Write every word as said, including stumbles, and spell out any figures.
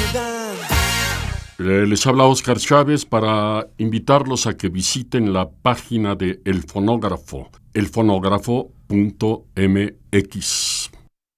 Eh, Les habla Oscar Chávez para invitarlos a que visiten la página de El Fonógrafo, elfonógrafo punto m x.